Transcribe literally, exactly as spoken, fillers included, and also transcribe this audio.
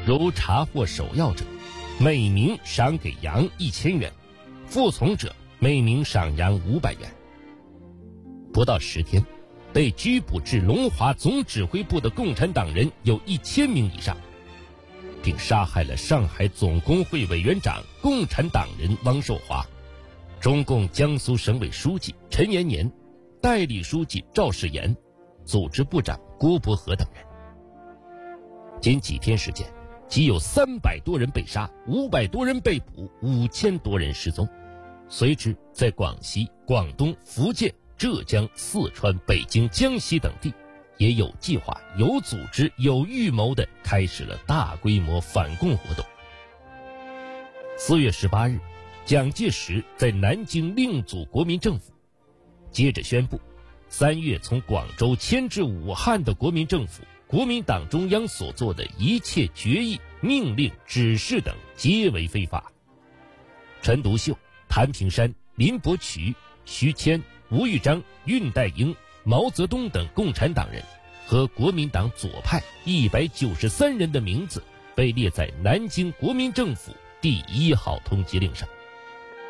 如查获首要者，每名赏给羊一千元，服从者每名赏羊五百元。不到十天，被拘捕至龙华总指挥部的共产党人有一千名以上，并杀害了上海总工会委员长、共产党人汪寿华、中共江苏省委书记陈延年、代理书记赵世炎、组织部长郭伯和等人。仅几天时间，即有三百多人被杀，五百多人被捕，五千多人失踪。随之，在广西、广东、福建、浙江、四川、北京、江西等地，也有计划、有组织、有预谋地开始了大规模反共活动。四月十八日，蒋介石在南京另组国民政府，接着宣布，三月从广州迁至武汉的国民政府、国民党中央所做的一切决议、命令、指示等皆为非法。陈独秀、谭平山、林伯渠、徐谦、吴玉章、恽代英、毛泽东等共产党人和国民党左派一百九十三人的名字被列在南京国民政府第一号通缉令上。